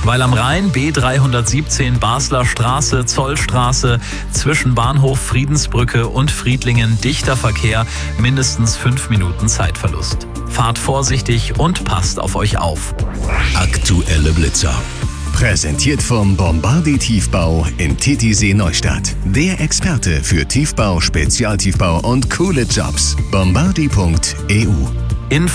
Weil am Rhein B317 Basler Straße, Zollstraße, zwischen Bahnhof Friedensbrücke und Friedlingen dichter Verkehr, mindestens 5 Minuten Zeitverlust. Fahrt vorsichtig und passt auf euch auf. Aktuelle Blitzer. Präsentiert vom Bombardi Tiefbau in Titisee Neustadt. Der Experte für Tiefbau, Spezialtiefbau und coole Jobs. Bombardi.eu